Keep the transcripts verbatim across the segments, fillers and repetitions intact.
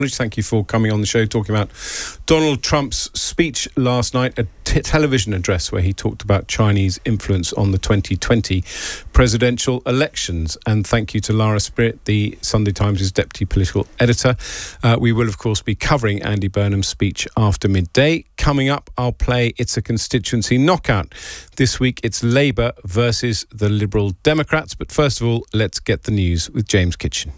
Thank you for coming on the show, talking about Donald Trump's speech last night, a t- television address where he talked about Chinese influence on the twenty twenty presidential elections. And thank you to Lara Spirit, the Sunday Times' deputy political editor. Uh, we will, of course, be covering Andy Burnham's speech after midday. Coming up, I'll play It's a Constituency Knockout. This week, it's Labour versus the Liberal Democrats. But first of all, let's get the news with James Kitchen.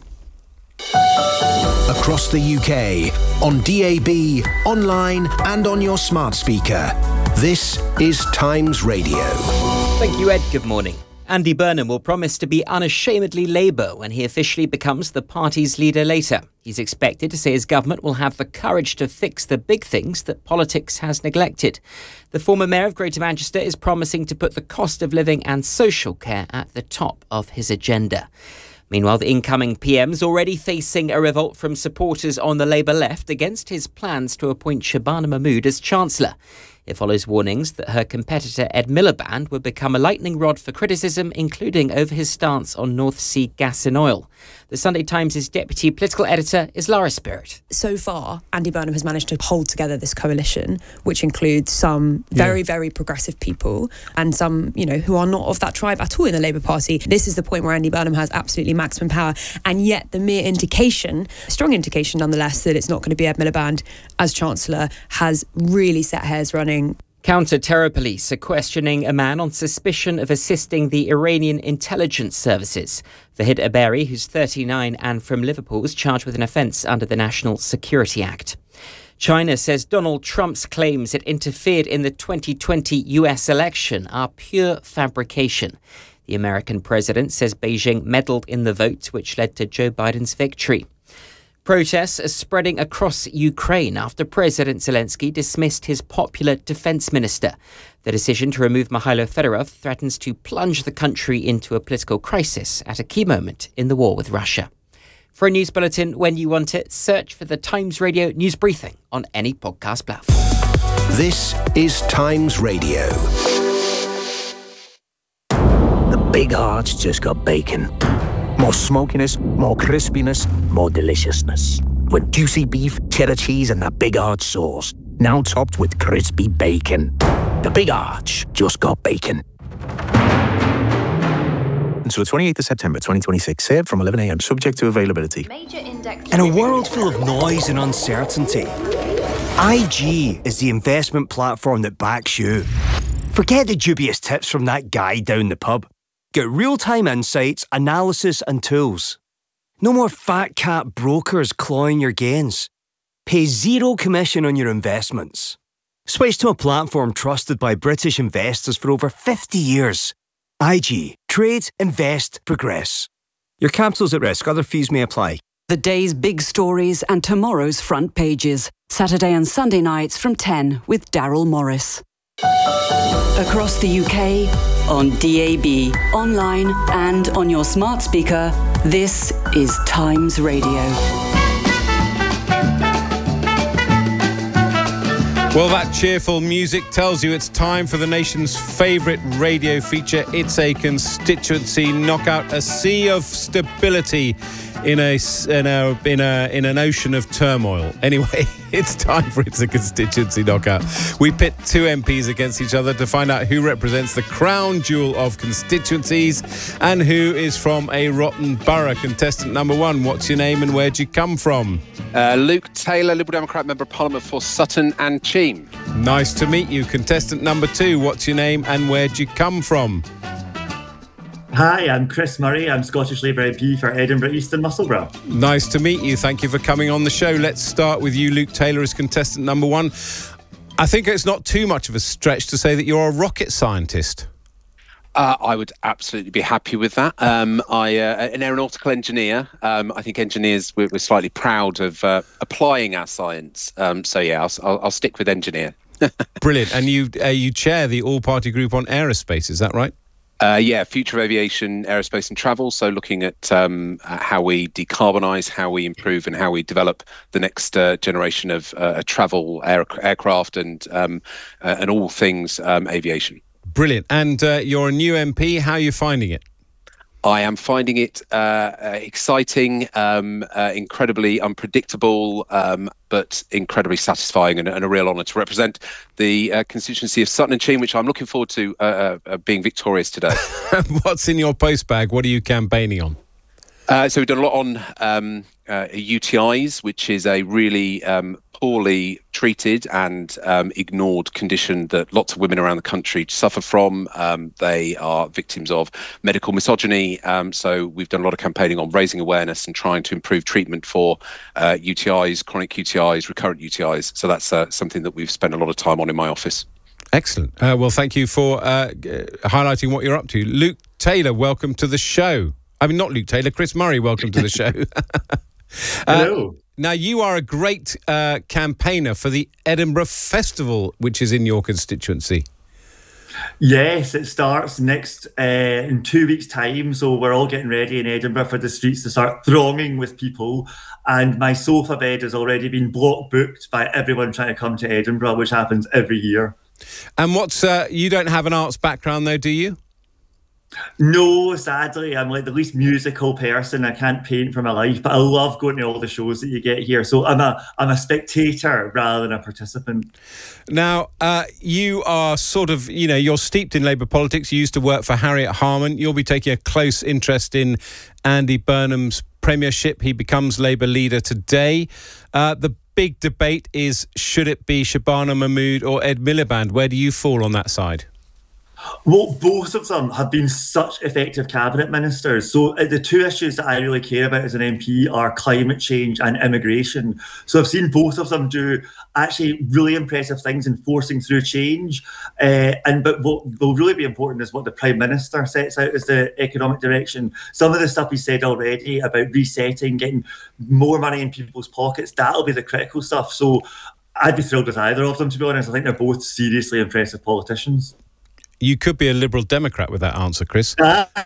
Across the U K, on D A B, online and on your smart speaker. This is Times Radio. Thank you, Ed. Good morning. Andy Burnham will promise to be unashamedly Labour when he officially becomes the party's leader later. He's expected to say his government will have the courage to fix the big things that politics has neglected. The former Mayor of Greater Manchester is promising to put the cost of living and social care at the top of his agenda. Meanwhile, the incoming P M's already facing a revolt from supporters on the Labour left against his plans to appoint Shabana Mahmood as Chancellor. It follows warnings that her competitor Ed Miliband would become a lightning rod for criticism, including over his stance on North Sea gas and oil. The Sunday Times' deputy political editor is Lara Spirit. So far, Andy Burnham has managed to hold together this coalition, which includes some very, yeah. very progressive people and some, you know, who are not of that tribe at all in the Labour Party. This is the point where Andy Burnham has absolutely maximum power. And yet the mere indication, strong indication nonetheless, that it's not going to be Ed Miliband as Chancellor has really set hairs running. Counter-terror police are questioning a man on suspicion of assisting the Iranian intelligence services. Vahid Aberi, who's thirty-nine and from Liverpool, was charged with an offence under the National Security Act. China says Donald Trump's claims it interfered in the twenty twenty U S election are pure fabrication. The American president says Beijing meddled in the vote, which led to Joe Biden's victory. Protests are spreading across Ukraine after President Zelensky dismissed his popular defence minister. The decision to remove Mikhailo Fedorov threatens to plunge the country into a political crisis at a key moment in the war with Russia. For a news bulletin when you want it, search for the Times Radio News Briefing on any podcast platform. This is Times Radio. The Big Arch just got bacon. More smokiness, more crispiness, more deliciousness. With juicy beef, cheddar cheese and that Big Arch sauce. Now topped with crispy bacon. The Big Arch just got bacon. Until the twenty-eighth of September twenty twenty-six, served from eleven a m, subject to availability. In a world full of noise and uncertainty, I G is the investment platform that backs you. Forget the dubious tips from that guy down the pub. Get real-time insights, analysis and tools. No more fat cat brokers clawing your gains. Pay zero commission on your investments. Switch to a platform trusted by British investors for over fifty years. I G. Trade, invest, progress. Your capital's at risk. Other fees may apply. The day's big stories and tomorrow's front pages. Saturday and Sunday nights from ten with Daryl Morris. Across the U K, on D A B, online and on your smart speaker, this is Times Radio. Well, that cheerful music tells you it's time for the nation's favourite radio feature. It's a constituency knockout, a sea of stability in a in a in a in an ocean of turmoil. Anyway, it's time for It's a Constituency Knockout. We pit two M Ps against each other to find out who represents the crown jewel of constituencies and who is from a rotten borough. Contestant number one, what's your name and where'd you come from? Uh, Luke Taylor, Liberal Democrat Member of Parliament for Sutton and Cheam. Nice to meet you. Contestant number two, what's your name and where'd you come from? Hi, I'm Chris Murray. I'm Scottish Labour M P for Edinburgh East and Musselburgh. Nice to meet you. Thank you for coming on the show. Let's start with you, Luke Taylor, as contestant number one. I think it's not too much of a stretch to say that you're a rocket scientist. Uh, I would absolutely be happy with that. Um, I, uh, an aeronautical engineer. Um, I think engineers, we're, we're slightly proud of uh, applying our science. Um, so, yeah, I'll, I'll, I'll stick with engineer. Brilliant. And you, uh, you chair the all-party group on aerospace, is that right? Uh, yeah, future of aviation, aerospace and travel. So looking at um, how we decarbonise, how we improve and how we develop the next uh, generation of uh, travel air, aircraft and um, uh, and all things um, aviation. Brilliant. And uh, you're a new M P. How are you finding it? I am finding it uh, uh, exciting, um, uh, incredibly unpredictable, um, but incredibly satisfying, and, and a real honour to represent the uh, constituency of Sutton and Cheam, which I'm looking forward to uh, uh, being victorious today. What's in your postbag? What are you campaigning on? Uh, so we've done a lot on um, uh, U T Is, which is a really um, poorly treated and um, ignored condition that lots of women around the country suffer from. Um, they are victims of medical misogyny. Um, so we've done a lot of campaigning on raising awareness and trying to improve treatment for uh, U T Is, chronic U T Is, recurrent U T Is. So that's uh, something that we've spent a lot of time on in my office. Excellent. Uh, well, thank you for uh, highlighting what you're up to. Luke Taylor, welcome to the show. I mean, not Luke Taylor, Chris Murray, welcome to the show. uh, Hello. Now, you are a great uh, campaigner for the Edinburgh Festival, which is in your constituency. Yes, it starts next uh, in two weeks' time. So we're all getting ready in Edinburgh for the streets to start thronging with people. And my sofa bed has already been block booked by everyone trying to come to Edinburgh, which happens every year. And what's uh, you don't have an arts background, though, do you? No, sadly, I'm like the least musical person. I can't paint for my life, but I love going to all the shows that you get here. So I'm a I'm a spectator rather than a participant. Now, uh, you are sort of, you know, you're steeped in Labour politics. You used to work for Harriet Harman. You'll be taking a close interest in Andy Burnham's premiership. He becomes Labour leader today. Uh, the big debate is, should it be Shabana Mahmood or Ed Miliband? Where do you fall on that side? Well, both of them have been such effective cabinet ministers. So uh, the two issues that I really care about as an M P are climate change and immigration. So I've seen both of them do actually really impressive things in forcing through change. Uh, and but what will really be important is what the Prime Minister sets out as the economic direction. Some of the stuff he said already about resetting, getting more money in people's pockets, that'll be the critical stuff. So I'd be thrilled with either of them, to be honest. I think they're both seriously impressive politicians. You could be a Liberal Democrat with that answer, Chris.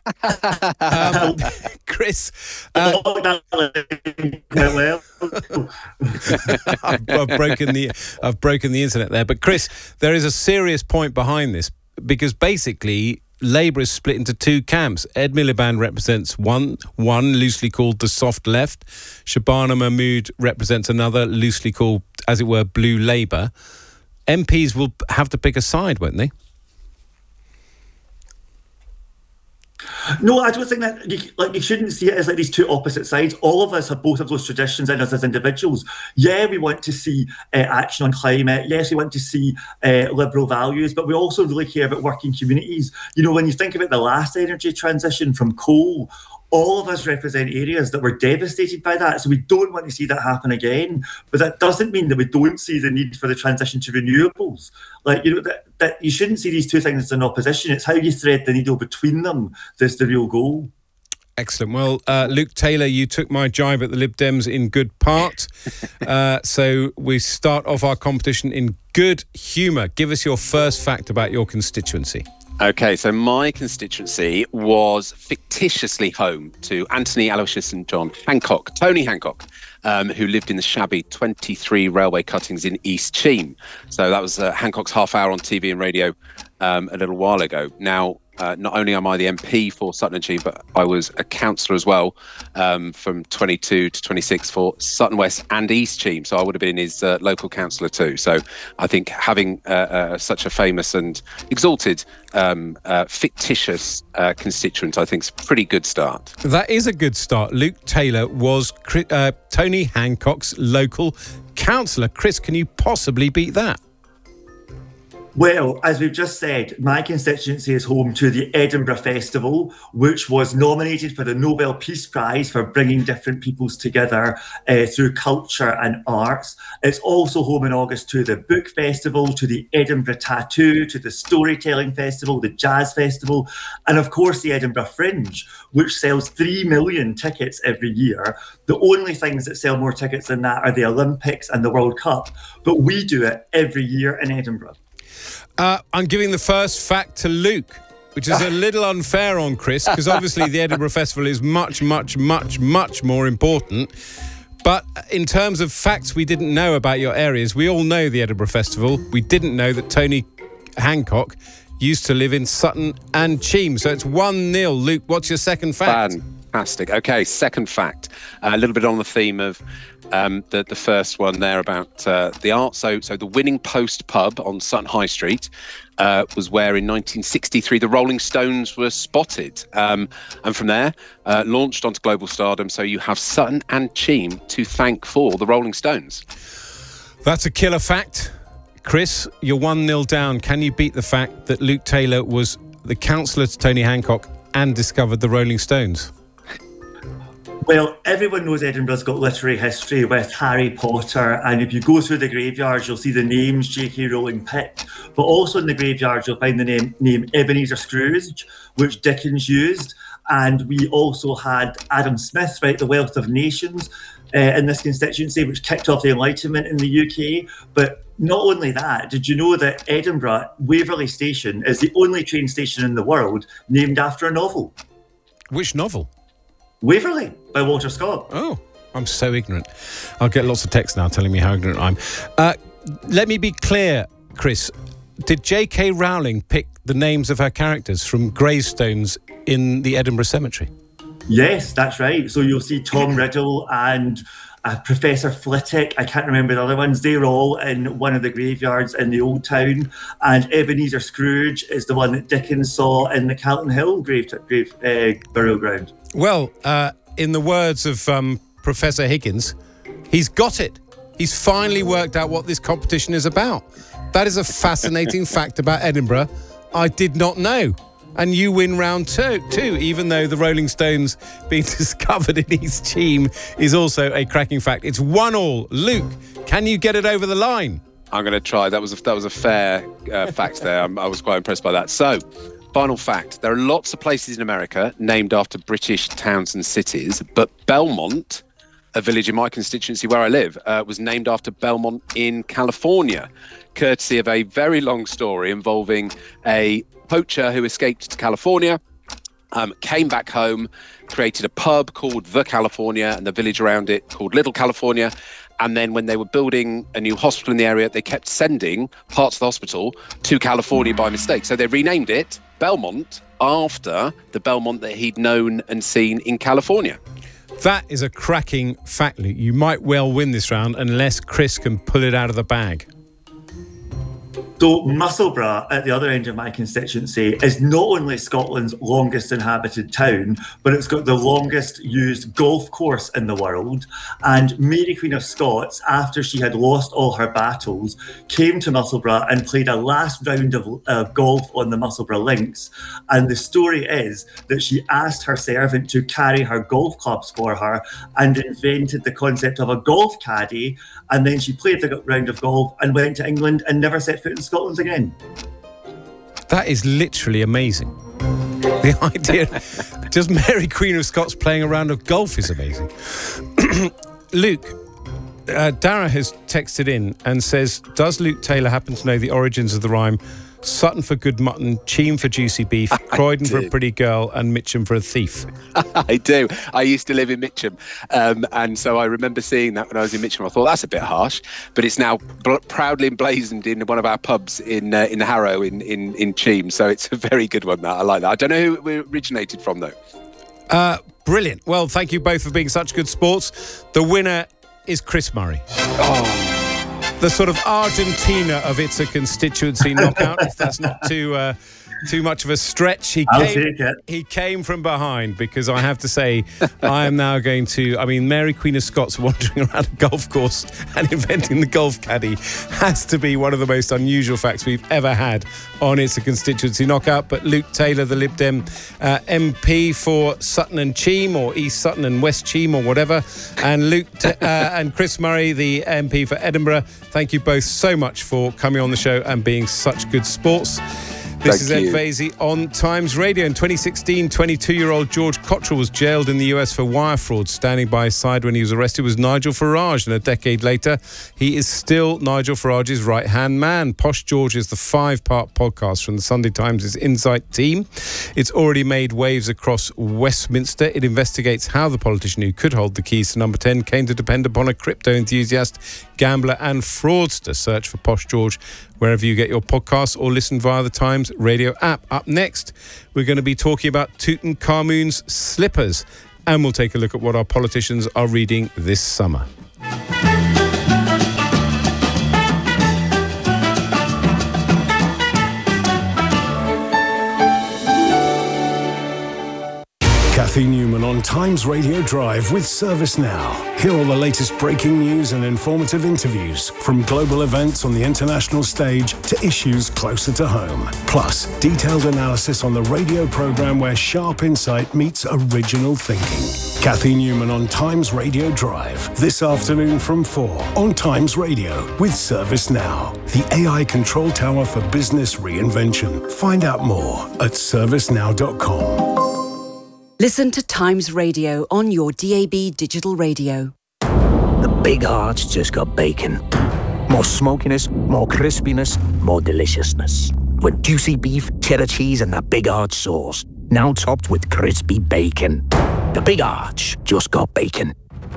um, Chris, uh, I've, I've broken the I've broken the internet there. But Chris, there is a serious point behind this, because basically Labour is split into two camps. Ed Miliband represents one, one loosely called the soft left. Shabana Mahmood represents another, loosely called, as it were, blue Labour. M Ps will have to pick a side, won't they? No, I don't think that, you, like, you shouldn't see it as like these two opposite sides. All of us have both of those traditions in us as individuals. Yeah, we want to see uh, action on climate. Yes, we want to see uh, liberal values, but we also really care about working communities. You know, when you think about the last energy transition from coal, all of us represent areas that were devastated by that. So we don't want to see that happen again. But that doesn't mean that we don't see the need for the transition to renewables. Like, you know, that, that you shouldn't see these two things as in opposition. It's how you thread the needle between them that's the real goal. Excellent. Well, uh, Luke Taylor, you took my jibe at the Lib Dems in good part. uh, so we start off our competition in good humour. Give us your first fact about your constituency. Okay, so my constituency was fictitiously home to Anthony Aloysius and John Hancock, Tony Hancock, um, who lived in the shabby twenty-three railway cuttings in East Cheam. So that was uh, Hancock's half hour on T V and radio um, a little while ago. Now, uh, not only am I the M P for Sutton and Cheam, but I was a councillor as well um, from twenty-two to twenty-six for Sutton West and East Cheam. So I would have been his uh, local councillor too. So I think having uh, uh, such a famous and exalted um, uh, fictitious uh, constituent, I think is a pretty good start. That is a good start. Luke Taylor was uh, Tony Hancock's local councillor. Chris, can you possibly beat that? Well, as we've just said, my constituency is home to the Edinburgh Festival, which was nominated for the Nobel Peace Prize for bringing different peoples together uh, through culture and arts. It's also home in August to the Book Festival, to the Edinburgh Tattoo, to the Storytelling Festival, the Jazz Festival, and of course the Edinburgh Fringe, which sells three million tickets every year. The only things that sell more tickets than that are the Olympics and the World Cup, but we do it every year in Edinburgh. Uh, I'm giving the first fact to Luke, which is a little unfair on Chris, because obviously the Edinburgh Festival is much, much, much, much more important. But in terms of facts we didn't know about your areas, we all know the Edinburgh Festival. We didn't know that Tony Hancock used to live in Sutton and Cheam. So it's one nil. Luke, what's your second fact? Fantastic. Okay, second fact. Uh, a little bit on the theme of um, the, the first one there about uh, the art. So, so the Winning Post pub on Sutton High Street uh, was where in nineteen sixty-three the Rolling Stones were spotted. Um, and from there, uh, launched onto global stardom. So you have Sutton and Cheam to thank for the Rolling Stones. That's a killer fact. Chris, you're one nil down. Can you beat the fact that Luke Taylor was the counsellor to Tony Hancock and discovered the Rolling Stones? Well, everyone knows Edinburgh's got literary history with Harry Potter, and if you go through the graveyards, you'll see the names J K Rowling picked. But also in the graveyards, you'll find the name, name Ebenezer Scrooge, which Dickens used. And we also had Adam Smith write The Wealth of Nations uh, in this constituency, which kicked off the Enlightenment in the U K. But not only that, did you know that Edinburgh Waverley Station is the only train station in the world named after a novel? Which novel? Waverley by Walter Scott. Oh, I'm so ignorant. I'll get lots of texts now telling me how ignorant I am. Uh, let me be clear, Chris. Did J K Rowling pick the names of her characters from gravestones in the Edinburgh Cemetery? Yes, that's right. So you'll see Tom Riddle and uh, Professor Flitwick. I can't remember the other ones. They're all in one of the graveyards in the Old Town. And Ebenezer Scrooge is the one that Dickens saw in the Calton Hill grave, grave uh, burial ground. Well, uh, in the words of um, Professor Higgins, he's got it. He's finally worked out what this competition is about. That is a fascinating fact about Edinburgh I did not know. And you win round two, too, even though the Rolling Stones being discovered in East Cheam is also a cracking fact. It's one all. Luke, can you get it over the line? I'm going to try. That was a, that was a fair uh, fact there. I'm, I was quite impressed by that. So, final fact. There are lots of places in America named after British towns and cities, but Belmont, a village in my constituency where I live, uh, was named after Belmont in California, courtesy of a very long story involving a poacher who escaped to California, um, came back home, created a pub called The California and the village around it called Little California. And then when they were building a new hospital in the area, they kept sending parts of the hospital to California by mistake. So they renamed it Belmont after the Belmont that he'd known and seen in California. That is a cracking fact, Luke. You might well win this round unless Chris can pull it out of the bag. So Musselburgh, at the other end of my constituency, is not only Scotland's longest inhabited town, but it's got the longest used golf course in the world. And Mary Queen of Scots, after she had lost all her battles, came to Musselburgh and played a last round of uh, golf on the Musselburgh links. And the story is that she asked her servant to carry her golf clubs for her and invented the concept of a golf caddy. And then she played the round of golf and went to England and never set foot in Scotland again. That is literally amazing. The idea, just Mary Queen of Scots playing a round of golf is amazing. Luke, uh, Dara has texted in and says, does Luke Taylor happen to know the origins of the rhyme Sutton for good mutton, Cheam for juicy beef, Croydon for a pretty girl, and Mitcham for a thief? I do. I used to live in Mitcham, um, and so I remember seeing that when I was in Mitcham. I thought, that's a bit harsh, but it's now bl- proudly emblazoned in one of our pubs in uh, in the Harrow in, in, in Cheam, so it's a very good one. That I like that. I don't know who it originated from, though. Uh, brilliant. Well, thank you both for being such good sports. The winner is Chris Murray. Oh. The sort of Argentina of It's a Constituency knockout, if that's not too uh, too much of a stretch. He I'll came, take it. He came from behind, because I have to say, I am now going to... I mean, Mary Queen of Scots wandering around a golf course and inventing the golf caddy has to be one of the most unusual facts we've ever had on It's a Constituency knockout. But Luke Taylor, the Lib Dem uh, M P for Sutton and Cheam, or East Sutton and West Cheam, or whatever, and Luke T- uh, and Chris Murray, the M P for Edinburgh. Thank you both so much for coming on the show and being such good sports. This Thank is you. Ed Vaizey on Times Radio. In twenty sixteen, twenty-two-year-old George Cottrell was jailed in the U S for wire fraud. Standing by his side when he was arrested was Nigel Farage, and a decade later, he is still Nigel Farage's right-hand man. Posh George is the five-part podcast from the Sunday Times' Insight team. It's already made waves across Westminster. It investigates how the politician who could hold the keys to number ten came to depend upon a crypto enthusiast, gambler and fraudster. Search for Posh George wherever you get your podcasts or listen via the Times Radio app. Up next, we're going to be talking about Tutankhamun's slippers, and we'll take a look at what our politicians are reading this summer. Cathy Newman on Times Radio Drive with ServiceNow. Hear all the latest breaking news and informative interviews, from global events on the international stage to issues closer to home. Plus, detailed analysis on the radio programme where sharp insight meets original thinking. Cathy Newman on Times Radio Drive, this afternoon from four on Times Radio with ServiceNow, the A I control tower for business reinvention. Find out more at service now dot com. Listen to Times Radio on your D A B digital radio. The big hearts just got bacon. More smokiness, more crispiness, more deliciousness. With juicy beef, cheddar cheese, and that big arch sauce. Now topped with crispy bacon. The Big Arch just got bacon.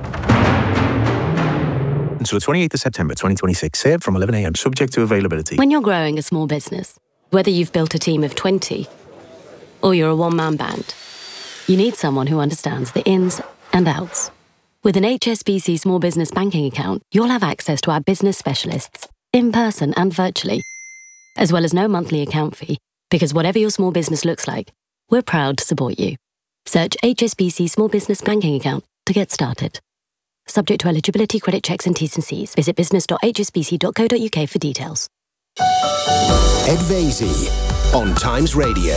Until the twenty-eighth of September twenty twenty-six. Served from eleven a m subject to availability. When you're growing a small business, whether you've built a team of twenty or you're a one-man band, you need someone who understands the ins and outs. With an H S B C Small Business Banking account, you'll have access to our business specialists, in person and virtually, as well as no monthly account fee, because whatever your small business looks like, we're proud to support you. Search H S B C Small Business Banking account to get started. Subject to eligibility, credit checks and T's and C's. Visit business dot h s b c dot co dot u k for details. Ed Vaizey on Times Radio.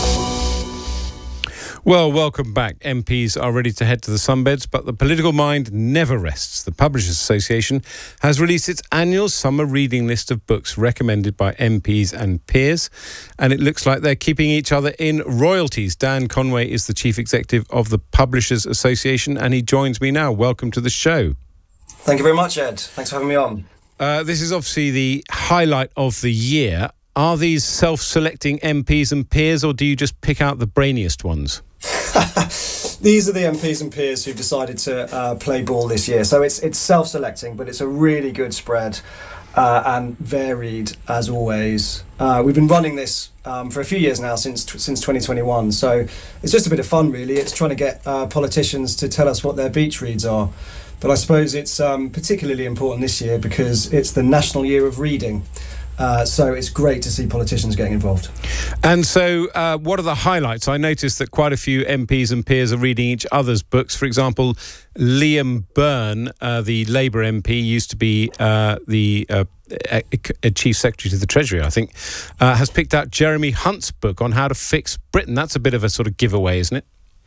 Well, welcome back. M Ps are ready to head to the sunbeds, but the political mind never rests. The Publishers Association has released its annual summer reading list of books recommended by M Ps and peers, and it looks like they're keeping each other in royalties. Dan Conway is the Chief Executive of the Publishers Association, and he joins me now. Welcome to the show. Thank you very much, Ed. Thanks for having me on. Uh, this is obviously the highlight of the year. Are these self-selecting M Ps and peers, or do you just pick out the brainiest ones? These are the M Ps and peers who've decided to uh, play ball this year. So it's it's self-selecting, but it's a really good spread uh, and varied as always. Uh, we've been running this um, for a few years now, since since twenty twenty-one. So it's just a bit of fun, really. It's trying to get uh, politicians to tell us what their beach reads are. But I suppose it's um, particularly important this year because it's the National Year of Reading. Uh, so it's great to see politicians getting involved. And so uh, what are the highlights? I noticed that quite a few M Ps and peers are reading each other's books. For example, Liam Byrne, uh, the Labour M P, used to be uh, the uh, a, a Chief Secretary to the Treasury, I think, uh, has picked out Jeremy Hunt's book on how to fix Britain. That's a bit of a sort of giveaway, isn't it?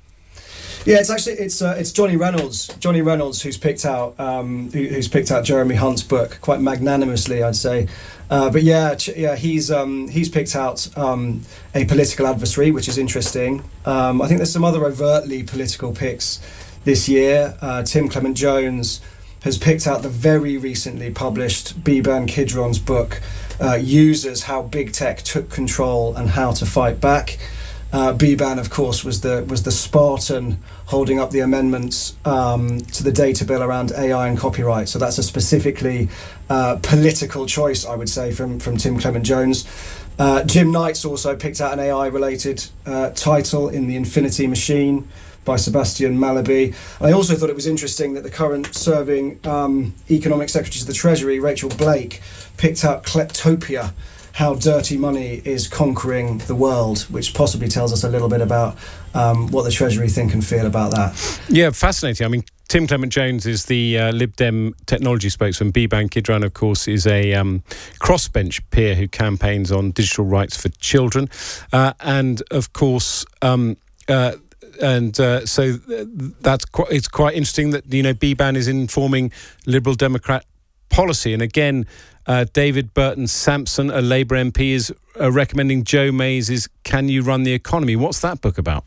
Yeah, it's actually it's uh, it's Johnny Reynolds, Johnny Reynolds, who's picked out um, who, who's picked out Jeremy Hunt's book quite magnanimously, I'd say. Uh, but yeah, ch- yeah, he's um, he's picked out um, A Political Adversary, which is interesting. Um, I think there's some other overtly political picks this year. Uh, Tim Clement Jones has picked out the very recently published Biban Kidron's book, uh, Users: How Big Tech Took Control and How to Fight Back. Uh, Biban, of course, was the was the Spartan holding up the amendments um, to the data bill around A I and copyright. So that's a specifically uh, political choice, I would say, from from Tim Clement Jones. Uh, Jim Knight's also picked out an A I-related uh, title in The Infinity Machine by Sebastian Mallaby. I also thought it was interesting that the current serving um, Economic Secretary to the Treasury, Rachel Blake, picked out Kleptopia, How Dirty Money is Conquering the World, which possibly tells us a little bit about um, what the Treasury think and feel about that. Yeah, fascinating. I mean, Tim Clement Jones is the uh, Lib Dem technology spokesman. Biban Kidron, of course, is a um, crossbench peer who campaigns on digital rights for children. Uh, and, of course... Um, uh, And uh, so that's quite, it's quite interesting that, you know, Biban is informing Liberal Democrat policy. And again, uh, David Burton Sampson, a Labour M P, is uh, recommending Joe Mays' Can You Run the Economy? What's that book about?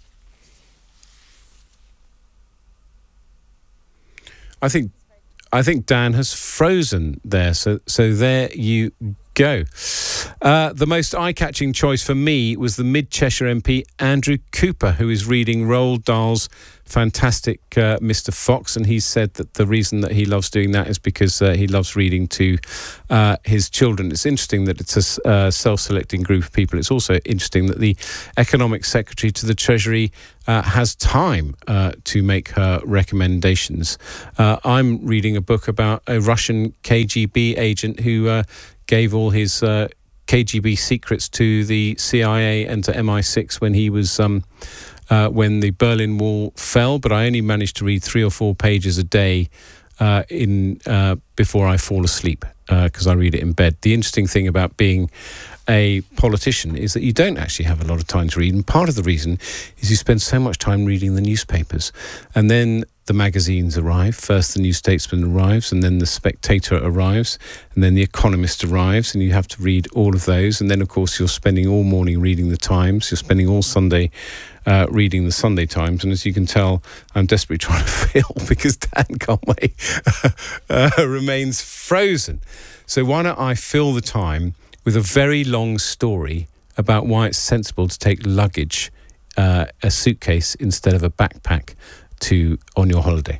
I think I think Dan has frozen there. So so there you go. Uh, the most eye-catching choice for me was the Mid-Cheshire M P, Andrew Cooper, who is reading Roald Dahl's fantastic uh, Mister Fox, and he said that the reason that he loves doing that is because uh, he loves reading to uh, his children. It's interesting that it's a uh, self-selecting group of people. It's also interesting that the Economic Secretary to the Treasury uh, has time uh, to make her recommendations. Uh, I'm reading a book about a Russian K G B agent who uh, gave all his uh, K G B secrets to the C I A and to M I six when he was um, uh, when the Berlin Wall fell. But I only managed to read three or four pages a day uh, in uh, before I fall asleep because uh, I read it in bed. The interesting thing about being a politician is that you don't actually have a lot of time to read, and part of the reason is you spend so much time reading the newspapers, and then the magazines arrive. First the New Statesman arrives, and then the Spectator arrives, and then the Economist arrives, and you have to read all of those. And then of course you're spending all morning reading the Times, you're spending all Sunday uh, reading the Sunday Times, and as you can tell, I'm desperately trying to fill because Dan Conway uh, remains frozen. So why don't I fill the time with a very long story about why it's sensible to take luggage, uh, a suitcase instead of a backpack to on your holiday.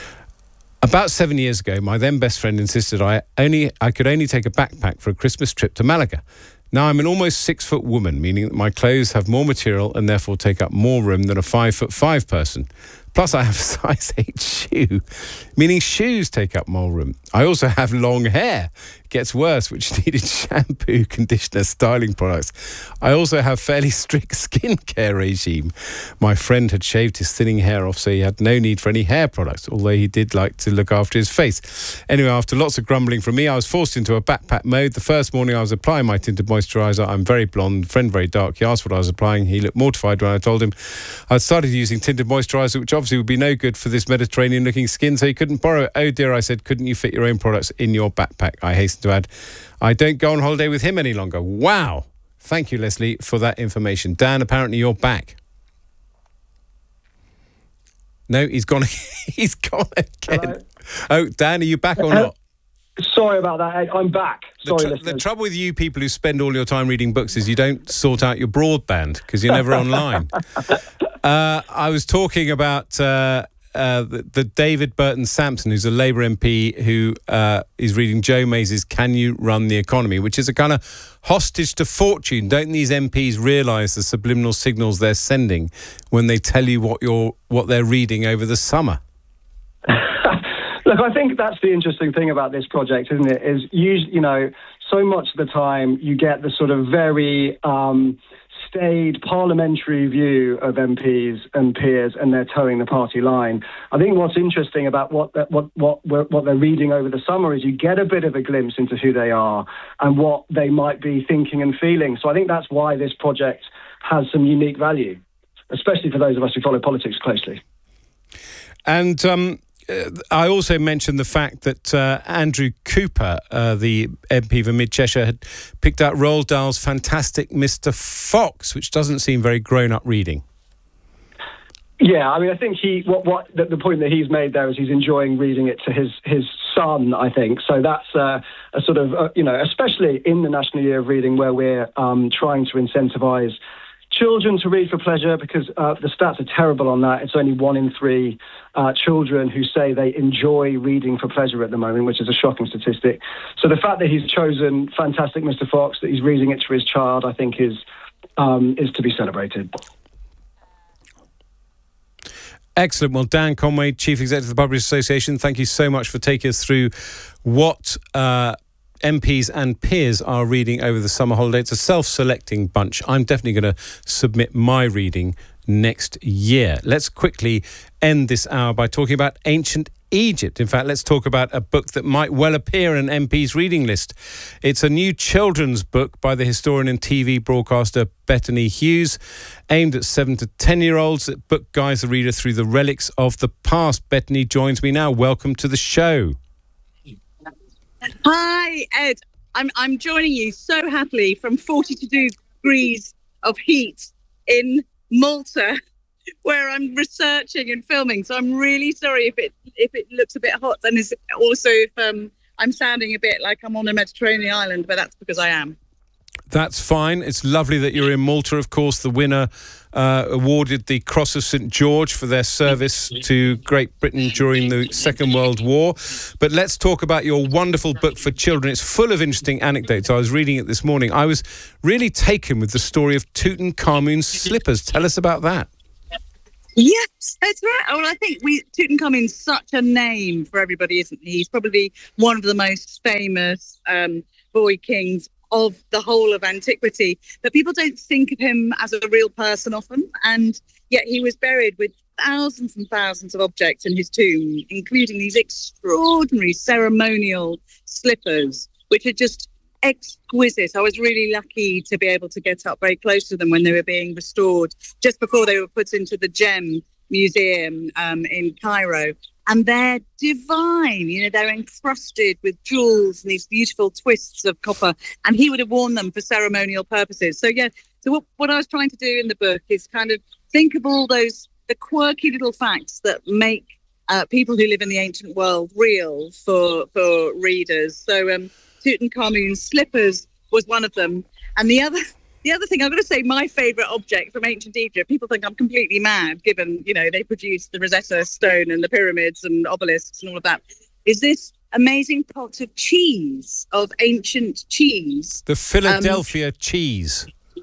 About seven years ago, my then best friend insisted I only I could only take a backpack for a Christmas trip to Malaga. Now I'm an almost six foot woman, meaning that my clothes have more material and therefore take up more room than a five foot five person. Plus I have a size eight shoe, meaning shoes take up more room. I also have long hair. It gets worse, which needed shampoo, conditioner, styling products. I also have fairly strict skincare regime. My friend had shaved his thinning hair off, so he had no need for any hair products, although he did like to look after his face. Anyway, after lots of grumbling from me, I was forced into a backpack mode. The first morning I was applying my tinted moisturiser. I'm very blonde, friend very dark. He asked what I was applying. He looked mortified when I told him I'd started using tinted moisturiser, which obviously would be no good for this Mediterranean-looking skin, so he couldn't borrow it. Oh dear, I said, couldn't you fit your own products in your backpack? I hastened to add, I don't go on holiday with him any longer. Wow. Thank you, Leslie, for that information. Dan, apparently you're back. No, he's gone. He's gone again. Hello? Oh, Dan, are you back or not? Sorry about that. I'm back. Sorry, the, tr- the trouble with you people who spend all your time reading books is you don't sort out your broadband because you're never online. Uh, I was talking about uh, uh, the, the David Burton Sampson, who's a Labour M P who uh, is reading Joe Mays' Can You Run the Economy, which is a kind of hostage to fortune. Don't these M Ps realise the subliminal signals they're sending when they tell you what you're what they're reading over the summer? Look, I think that's the interesting thing about this project, isn't it? Is you, you know, so much of the time you get the sort of very um, staid parliamentary view of M Ps and peers, and they're towing the party line. I think what's interesting about what what what what they're reading over the summer is you get a bit of a glimpse into who they are and what they might be thinking and feeling. So I think that's why this project has some unique value, especially for those of us who follow politics closely. And um Uh, I also mentioned the fact that uh, Andrew Cooper, uh, the M P for Mid Cheshire, had picked out Roald Dahl's fantastic Mister Fox, which doesn't seem very grown-up reading. Yeah, I mean, I think he what what the, the point that he's made there is he's enjoying reading it to his his son, I think. So that's uh, a sort of uh, you know, especially in the National Year of Reading, where we're um, trying to incentivise children to read for pleasure, because uh, the stats are terrible on that. It's only one in three uh, children who say they enjoy reading for pleasure at the moment, which is a shocking statistic. So the fact that he's chosen fantastic Mister Fox, that he's reading it to his child, I think is um, is to be celebrated. Excellent. Well, Dan Conway, Chief Executive of the Publishers Association, thank you so much for taking us through what Uh, M Ps and peers are reading over the summer holiday. It's a self-selecting bunch. I'm definitely going to submit my reading next year. Let's quickly end this hour by talking about ancient Egypt. In fact, let's talk about a book that might well appear in an M P's reading list. It's a new children's book by the historian and T V broadcaster Bettany Hughes, aimed at seven to ten-year-olds. The book guides the reader through the relics of the past. Bettany joins me now. Welcome to the show. Hi, Ed. I'm I'm joining you so happily from forty-two degrees of heat in Malta, where I'm researching and filming. So I'm really sorry if it if it looks a bit hot, and is also if um, I'm sounding a bit like I'm on a Mediterranean island, but that's because I am. That's fine. It's lovely that you're in Malta, of course, the winner uh, awarded the Cross of Saint George for their service to Great Britain during the Second World War. But let's talk about your wonderful book for children. It's full of interesting anecdotes. I was reading it this morning. I was really taken with the story of Tutankhamun's slippers. Tell us about that. Yes, that's right. Well, I think we Tutankhamun's such a name for everybody, isn't he? He's probably one of the most famous um, boy kings of the whole of antiquity. But people don't think of him as a real person often, and yet he was buried with thousands and thousands of objects in his tomb, including these extraordinary ceremonial slippers, which are just exquisite. I was really lucky to be able to get up very close to them when they were being restored, just before they were put into the Gem Museum um, in Cairo. And they're divine, you know, they're encrusted with jewels and these beautiful twists of copper. And he would have worn them for ceremonial purposes. So, yeah, so what, what I was trying to do in the book is kind of think of all those, the quirky little facts that make uh, people who live in the ancient world real for, for readers. So, um, Tutankhamun's slippers was one of them. And the other the other thing, I've got to say, my favourite object from ancient Egypt, people think I'm completely mad, given, you know, they produced the Rosetta Stone and the pyramids and obelisks and all of that, is this amazing pot of cheese, of ancient cheese. The Philadelphia um, cheese.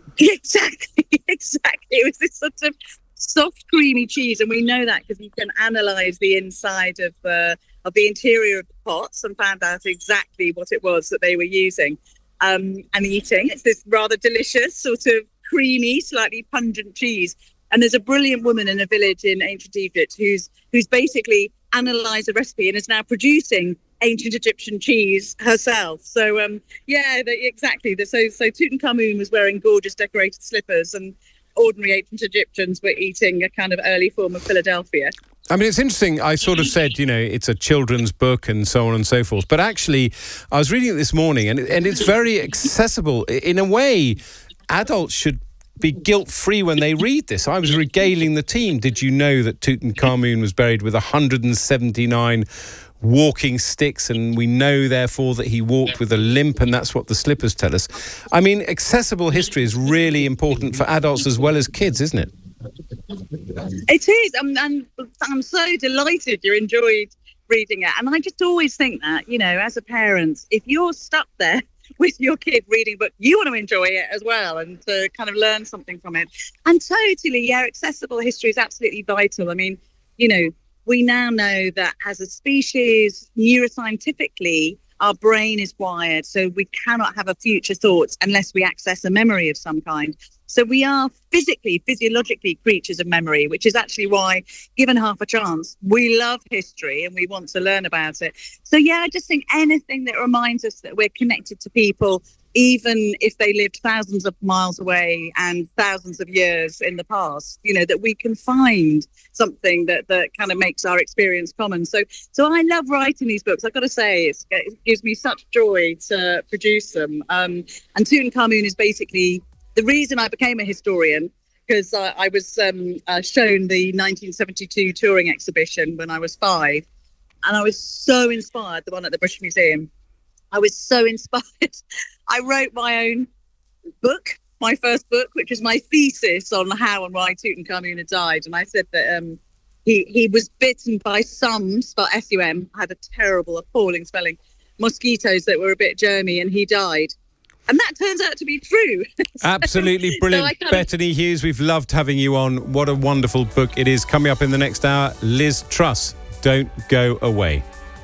Exactly, exactly. It was this sort of soft, creamy cheese. And we know that because you can analyse the inside of uh, of the interior of the pots and found out exactly what it was that they were using um, and eating. It's this rather delicious, sort of creamy, slightly pungent cheese. And there's a brilliant woman in a village in ancient Egypt who's who's basically analysed the recipe and is now producing ancient Egyptian cheese herself. So, um, yeah, the, exactly. The, so, so Tutankhamun was wearing gorgeous decorated slippers and ordinary ancient Egyptians were eating a kind of early form of Philadelphia. I mean, it's interesting. I sort of said, you know, it's a children's book and so on and so forth. But actually, I was reading it this morning and, and it's very accessible. In a way, adults should be guilt-free when they read this. I was regaling the team. Did you know that Tutankhamun was buried with one hundred seventy-nine walking sticks, and we know, therefore, that he walked with a limp, and that's what the slippers tell us. I mean, accessible history is really important for adults as well as kids, isn't it? It is, um, and I'm so delighted you enjoyed reading it. And I just always think that, you know, as a parent, if you're stuck there with your kid reading a book, you want to enjoy it as well and to kind of learn something from it. And totally, yeah, accessible history is absolutely vital. I mean, you know, we now know that as a species, neuroscientifically, our brain is wired, so we cannot have a future thoughts unless we access a memory of some kind. So we are physically, physiologically creatures of memory, which is actually why, given half a chance, we love history and we want to learn about it. So, yeah, I just think anything that reminds us that we're connected to people, even if they lived thousands of miles away and thousands of years in the past, you know, that we can find something that, that kind of makes our experience common. So so I love writing these books. I've got to say, it's, it gives me such joy to produce them. Um, and Tutankhamun is basically the reason I became a historian, because uh, I was um, uh, shown the nineteen seventy-two touring exhibition when I was five. And I was so inspired, the one at the British Museum. I was so inspired. I wrote my own book, my first book, which was my thesis on how and why Tutankhamun had died. And I said that um, he, he was bitten by some, spelled S U M, had a terrible, appalling spelling, mosquitoes that were a bit germy, and he died. And that turns out to be true. so, Absolutely brilliant. So Bettany of... Hughes, we've loved having you on. What a wonderful book it is. Coming up in the next hour, Liz Truss, Don't Go Away.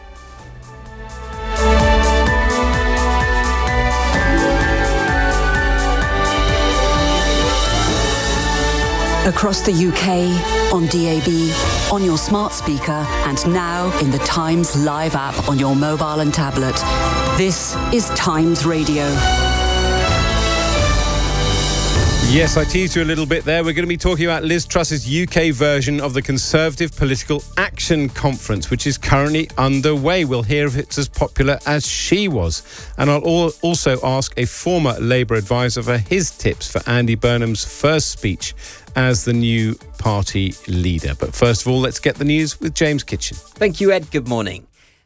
Across the U K, on D A B, on your smart speaker, and now in the Times Live app on your mobile and tablet. This is Times Radio. Yes, I teased you a little bit there. We're going to be talking about Liz Truss's U K version of the Conservative Political Action Conference, which is currently underway. We'll hear if it's as popular as she was. And I'll also ask a former Labour advisor for his tips for Andy Burnham's first speech as the new party leader. But first of all, let's get the news with James Kitchen. Thank you, Ed. Good morning.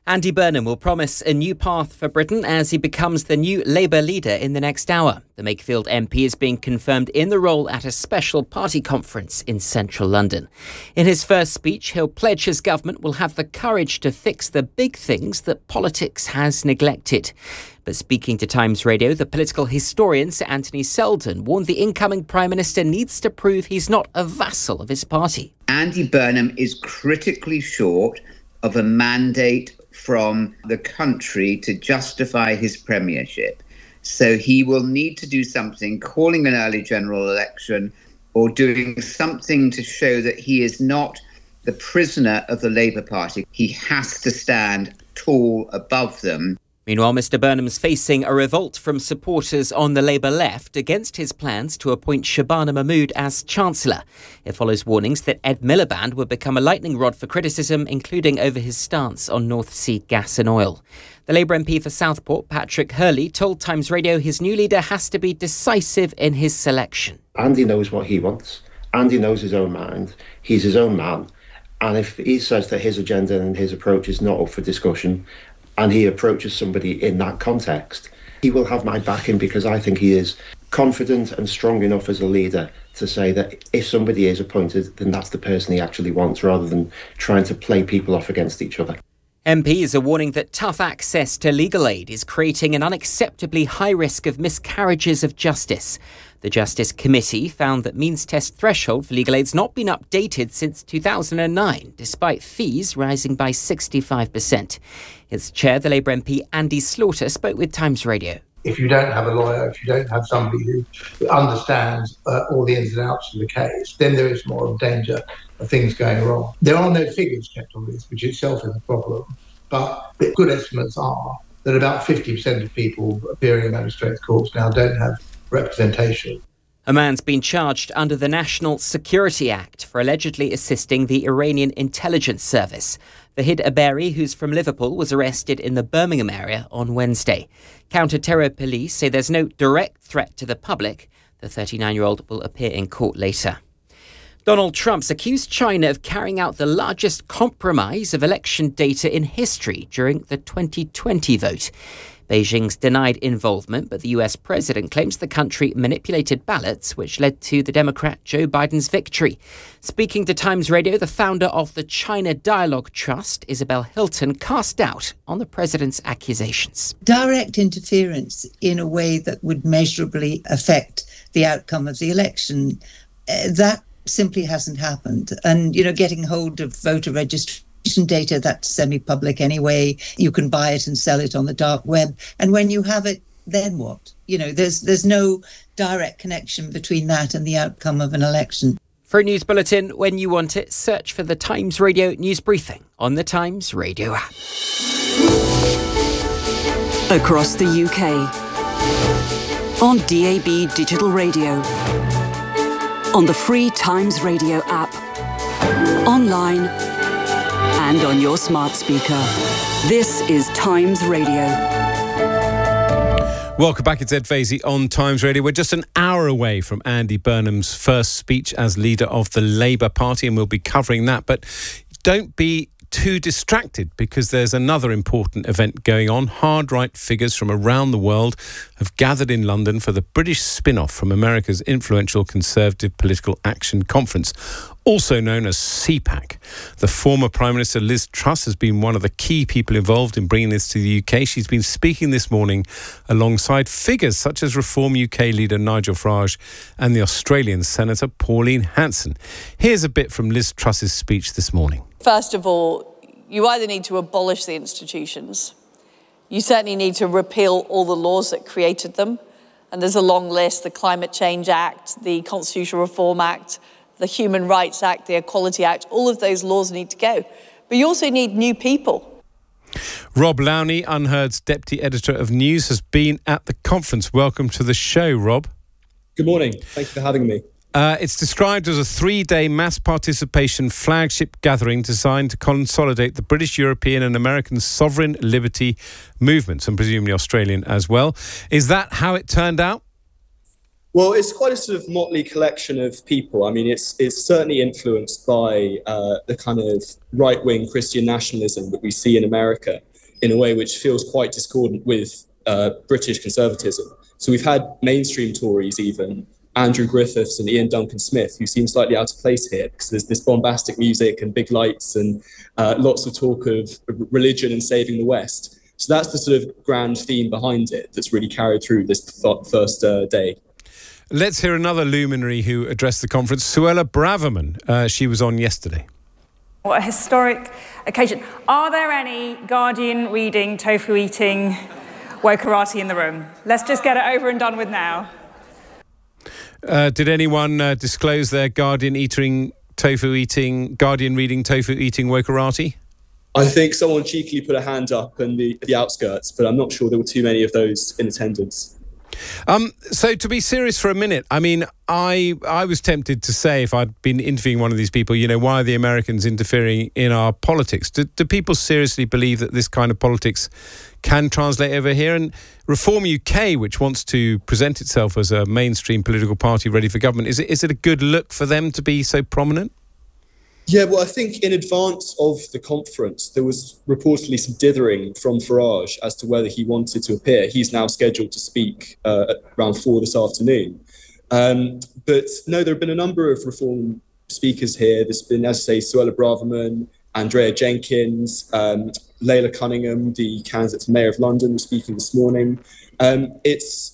Andy Burnham will promise a new path for Britain as he becomes the new Labour leader in the next hour. The Makefield M P is being confirmed in the role at a special party conference in central London. In his first speech, he'll pledge his government will have the courage to fix the big things that politics has neglected. But speaking to Times Radio, the political historian Sir Anthony Seldon warned the incoming Prime Minister needs to prove he's not a vassal of his party. Andy Burnham is critically short of a mandate from the country to justify his premiership. So he will need to do something, calling an early general election or doing something to show that he is not the prisoner of the Labour Party. He has to stand tall above them. Meanwhile, Mr Burnham's facing a revolt from supporters on the Labour left against his plans to appoint Shabana Mahmood as Chancellor. It follows warnings that Ed Miliband would become a lightning rod for criticism, including over his stance on North Sea gas and oil. The Labour M P for Southport, Patrick Hurley, told Times Radio his new leader has to be decisive in his selection. Andy knows what he wants. Andy knows his own mind. He's his own man. And if he says that his agenda and his approach is not up for discussion, and he approaches somebody in that context, he will have my backing, because I think he is confident and strong enough as a leader to say that if somebody is appointed, then that's the person he actually wants, rather than trying to play people off against each other. M Ps are warning that tough access to legal aid is creating an unacceptably high risk of miscarriages of justice. The Justice Committee found that means test threshold for legal aid's not been updated since two thousand nine, despite fees rising by sixty-five percent. Its chair, the Labour M P Andy Slaughter, spoke with Times Radio. If you don't have a lawyer, if you don't have somebody who understands uh, all the ins and outs of the case, then there is more of danger of things going wrong. There are no figures kept on this, which itself is a problem. But the good estimates are that about fifty percent of people appearing in magistrates' courts now don't have representation. A man's been charged under the National Security Act for allegedly assisting the Iranian intelligence service. Vahid Aberi, who's from Liverpool, was arrested in the Birmingham area on Wednesday. Counter-terror police say there's no direct threat to the public. The thirty-nine-year-old will appear in court later. Donald Trump's accused China of carrying out the largest compromise of election data in history during the twenty twenty vote. Beijing's denied involvement, but the U S president claims the country manipulated ballots, which led to the Democrat Joe Biden's victory. Speaking to Times Radio, the founder of the China Dialogue Trust, Isabel Hilton, cast doubt on the president's accusations. Direct interference in a way that would measurably affect the outcome of the election, uh, that simply hasn't happened. And, you know, getting hold of voter registration data, that's semi-public anyway. You can buy it and sell it on the dark web. And when you have it, then what? You know, there's there's no direct connection between that and the outcome of an election. For a news bulletin, when you want it, search for the Times Radio News Briefing on the Times Radio app. Across the U K, on D A B Digital Radio, on the free Times Radio app, online, and on your smart speaker. This is Times Radio. Welcome back. It's Ed Vaizey on Times Radio. We're just an hour away from Andy Burnham's first speech as leader of the Labour Party, and we'll be covering that. But don't be too distracted, because there's another important event going on. Hard right figures from around the world have gathered in London for the British spin-off from America's influential Conservative Political Action Conference, also known as CPAC. The former Prime Minister Liz Truss has been one of the key people involved in bringing this to the U K. She's been speaking this morning alongside figures such as Reform U K leader Nigel Farage and the Australian Senator Pauline Hanson. Here's a bit from Liz Truss's speech this morning. First of all, you either need to abolish the institutions, you certainly need to repeal all the laws that created them, and there's a long list: the Climate Change Act, the Constitutional Reform Act, the Human Rights Act, the Equality Act. All of those laws need to go. But you also need new people. Rob Lowney, Unheard's Deputy Editor of News, has been at the conference. Welcome to the show, Rob. Good morning. Thank you for having me. Uh, it's described as a three-day mass participation flagship gathering designed to consolidate the British, European and American sovereign liberty movements, and presumably Australian as well. Is that how it turned out? Well, it's quite a sort of motley collection of people. I mean, it's it's certainly influenced by uh, the kind of right-wing Christian nationalism that we see in America. in a way which feels quite discordant with uh, British conservatism. So we've had mainstream Tories, even Andrew Griffiths and Ian Duncan Smith, who seem slightly out of place here because there's this bombastic music and big lights and uh, lots of talk of religion and saving the West. So that's the sort of grand theme behind it that's really carried through this th- first uh, day. Let's hear another luminary who addressed the conference, Suella Braverman. Uh, she was on yesterday. What a historic occasion. Are there any Guardian reading, tofu eating, wokerati in the room? Let's just get it over and done with now. Uh, did anyone uh, disclose their Guardian eating, tofu eating, Guardian reading, tofu eating wokerati? I think someone cheekily put a hand up in the, the outskirts, but I'm not sure there were too many of those in attendance. Um, so to be serious for a minute, I mean, I I was tempted to say, if I'd been interviewing one of these people, you know, why are the Americans interfering in our politics? Do, do people seriously believe that this kind of politics can translate over here? And Reform U K, which wants to present itself as a mainstream political party ready for government, is it is it a good look for them to be so prominent? Yeah, well, I think in advance of the conference, there was reportedly some dithering from Farage as to whether he wanted to appear. He's now scheduled to speak uh, at around four this afternoon. Um, but no, there have been a number of Reform speakers here. There's been, as I say, Suella Braverman, Andrea Jenkins, um, Layla Cunningham, the candidate for Mayor of London, was speaking this morning. Um, it's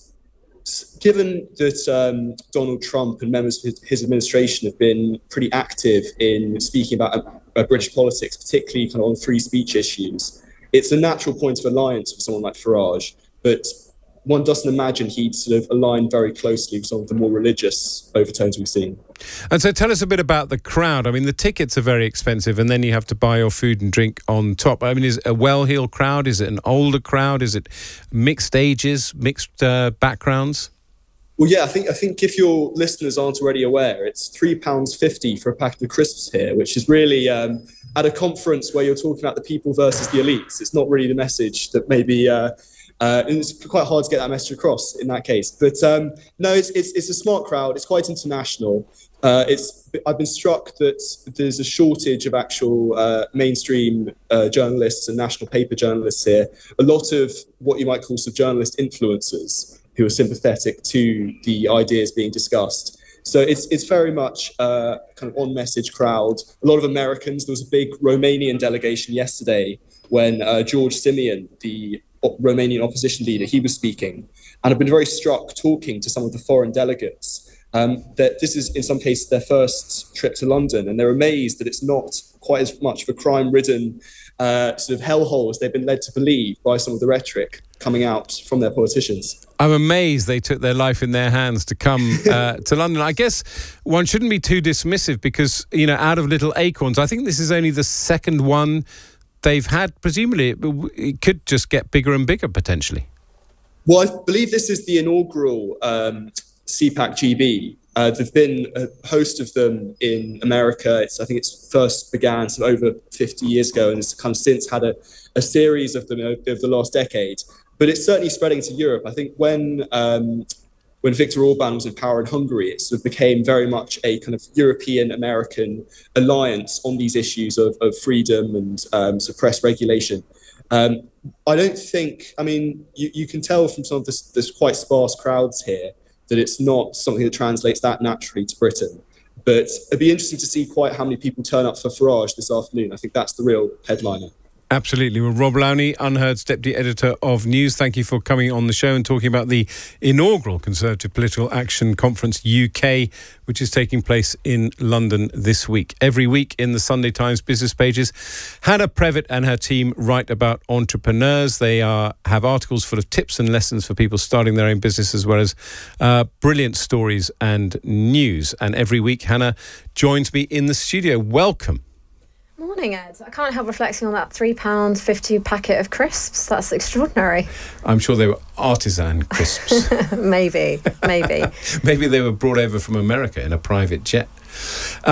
Given that um, Donald Trump and members of his, his administration have been pretty active in speaking about uh, uh, British politics, particularly kind of on free speech issues, it's a natural point of alliance for someone like Farage. But one doesn't imagine he'd sort of align very closely with some of the more religious overtones we've seen. And so tell us a bit about the crowd. I mean, the tickets are very expensive and then you have to buy your food and drink on top. I mean, is it a well-heeled crowd? Is it an older crowd? Is it mixed ages, mixed uh, backgrounds? Well, yeah, I think I think if your listeners aren't already aware, it's three pounds fifty for a packet of crisps here, which is really, um, at a conference where you're talking about the people versus the elites, it's not really the message that maybe... Uh, Uh, and it's quite hard to get that message across in that case. But um, no, it's, it's it's a smart crowd. It's quite international. Uh, it's I've been struck that there's a shortage of actual uh, mainstream uh, journalists and national paper journalists here. A lot of what you might call sort of journalist influencers who are sympathetic to the ideas being discussed. So it's it's very much a kind of on-message crowd. A lot of Americans. There was a big Romanian delegation yesterday when uh, George Simeon, the Romanian opposition leader, he was speaking, and I've been very struck talking to some of the foreign delegates um, that this is in some cases their first trip to London, and they're amazed that it's not quite as much of a crime-ridden uh, sort of hellhole as they've been led to believe by some of the rhetoric coming out from their politicians. I'm amazed they took their life in their hands to come uh, to London. I guess one shouldn't be too dismissive because, you know, out of Little Acorns, I think this is only the second one they've had. Presumably it, it could just get bigger and bigger potentially. Well, I believe this is the inaugural um, C PAC G B. Uh, there've been a host of them in America. It's, I think it's first began some over fifty years ago, and it's kind of since had a, a series of them over the last decade. But it's certainly spreading to Europe. I think when um, when Viktor Orban was in power in Hungary, it sort of became very much a kind of European-American alliance on these issues of, of freedom and um, suppressed regulation. Um, I don't think, I mean, you, you can tell from some of this, this quite sparse crowds here that it's not something that translates that naturally to Britain. But it'd be interesting to see quite how many people turn up for Farage this afternoon. I think that's the real headliner. Absolutely. Well, Rob Lowney, Unheard's Deputy Editor of News, thank you for coming on the show and talking about the inaugural Conservative Political Action Conference U K, which is taking place in London this week. Every week in the Sunday Times business pages, Hannah Previtt and her team write about entrepreneurs. They are have articles full of tips and lessons for people starting their own business, as well as uh, brilliant stories and news. And every week, Hannah joins me in the studio. Welcome. Morning, Ed. I can't help reflecting on that three pounds fifty packet of crisps. That's extraordinary. I'm sure they were artisan crisps. maybe, maybe. Maybe they were brought over from America in a private jet. Um,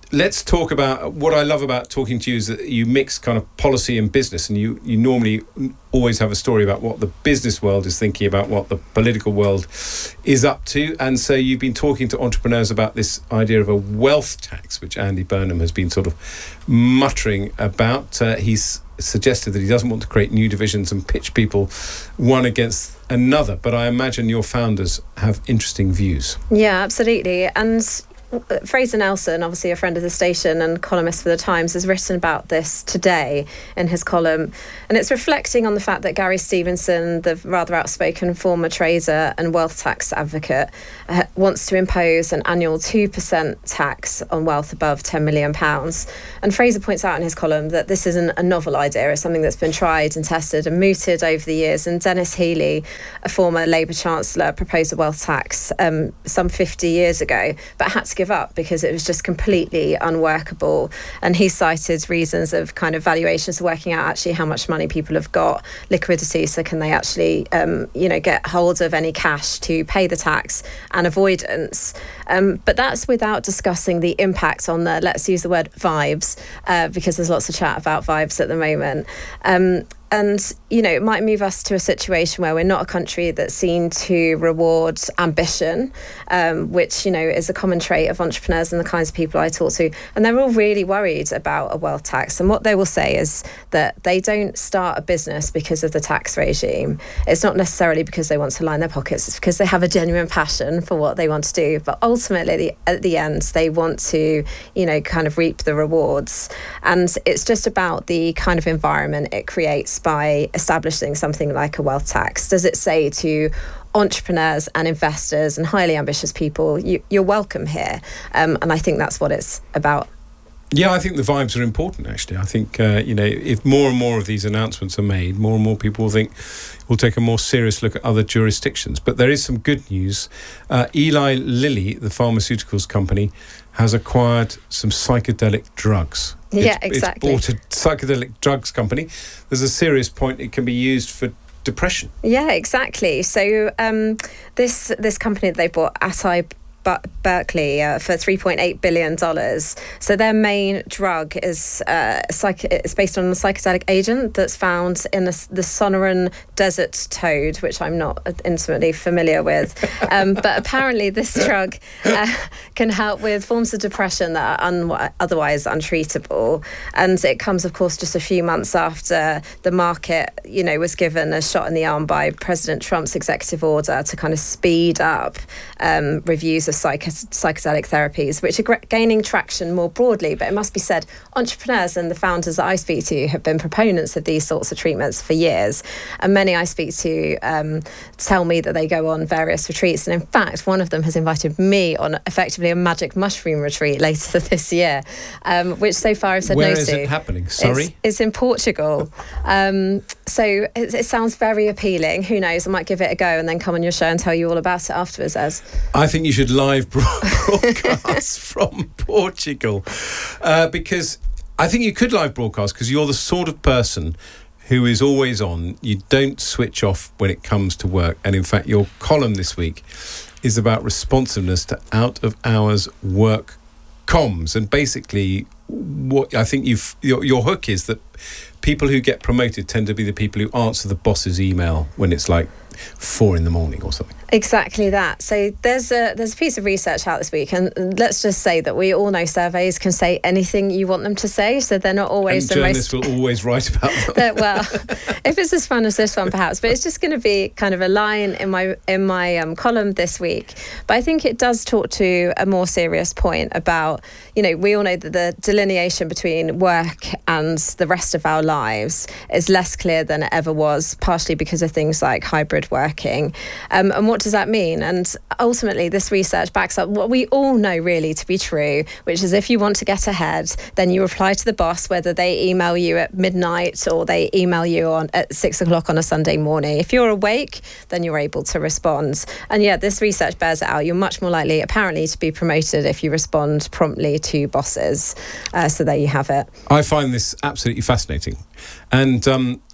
let's talk about what I love about talking to you is that you mix kind of policy and business, and you, you normally always have a story about what the business world is thinking about, what the political world is up to. And so you've been talking to entrepreneurs about this idea of a wealth tax, which Andy Burnham has been sort of muttering about. Uh, he's suggested that he doesn't want to create new divisions and pitch people one against another. But I imagine your founders have interesting views. Yeah, absolutely. And Fraser Nelson, obviously a friend of the station and columnist for The Times, has written about this today in his column. And it's reflecting on the fact that Gary Stevenson, the rather outspoken former trader and wealth tax advocate, uh, wants to impose an annual two percent tax on wealth above ten million pounds. And Fraser points out in his column that this isn't a novel idea. It's something that's been tried and tested and mooted over the years. And Dennis Healey, a former Labour Chancellor, proposed a wealth tax um, some fifty years ago, but had to give up because it was just completely unworkable. And he cited reasons of kind of valuations, working out actually how much money people have got, liquidity, so can they actually um, you know, get hold of any cash to pay the tax, and avoidance. Um, but that's without discussing the impact on the, let's use the word vibes, uh, because there's lots of chat about vibes at the moment. Um, And, you know, it might move us to a situation where we're not a country that's seen to reward ambition, um, which, you know, is a common trait of entrepreneurs and the kinds of people I talk to. And they're all really worried about a wealth tax. And what they will say is that they don't start a business because of the tax regime. It's not necessarily because they want to line their pockets. It's because they have a genuine passion for what they want to do. But ultimately, at the end, they want to, you know, kind of reap the rewards. And it's just about the kind of environment it creates by establishing something like a wealth tax. Does it say to entrepreneurs and investors and highly ambitious people, you, you're welcome here? Um, and I think that's what it's about. Yeah, I think the vibes are important, actually. I think, uh, you know, if more and more of these announcements are made, more and more people will think we'll take a more serious look at other jurisdictions. But there is some good news. Uh, Eli Lilly, the pharmaceuticals company, has acquired some psychedelic drugs. Yeah, it's, exactly. It's bought a psychedelic drugs company. There's a serious point. It can be used for depression. Yeah, exactly. So um, this this company that they bought, Atai Berkeley, uh, for three point eight billion dollars. So their main drug is uh, psych- it's based on a psychedelic agent that's found in the, the Sonoran desert toad, which I'm not intimately familiar with. Um, but apparently this drug uh, can help with forms of depression that are un- otherwise untreatable. And it comes, of course, just a few months after the market, you know, was given a shot in the arm by President Trump's executive order to kind of speed up um, reviews of Psych- psychedelic therapies, which are gaining traction more broadly. But it must be said, entrepreneurs and the founders that I speak to have been proponents of these sorts of treatments for years. And many I speak to um, tell me that they go on various retreats. And in fact, one of them has invited me on effectively a magic mushroom retreat later this year, um, which so far I've said Where no to. is it happening? Sorry? It's, it's in Portugal. um, so it, it sounds very appealing. Who knows? I might give it a go and then come on your show and tell you all about it afterwards, Ez. I think you should live broadcast from Portugal, uh, because I think you could live broadcast because you're the sort of person who is always on. You don't switch off when it comes to work. And in fact, your column this week is about responsiveness to out of hours work comms. And basically what I think you've your, your hook is that people who get promoted tend to be the people who answer the boss's email when it's like four in the morning or something. Exactly that. So there's a there's a piece of research out this week, and let's just say that we all know surveys can say anything you want them to say, so they're not always and the journalists most... will always write about them. Well, if it's as fun as this one, perhaps, but it's just going to be kind of a line in my in my um, column this week. But I think it does talk to a more serious point about, you know, we all know that the delineation between work and the rest of our lives is less clear than it ever was, partially because of things like hybrid working. Um, and what does that mean? And ultimately, this research backs up what we all know really to be true, which is if you want to get ahead, then you reply to the boss, whether they email you at midnight or they email you on at six o'clock on a Sunday morning. If you're awake, then you're able to respond. And yeah, this research bears it out. You're much more likely, apparently, to be promoted if you respond promptly to bosses. Uh, so there you have it. I find this absolutely fascinating. And um,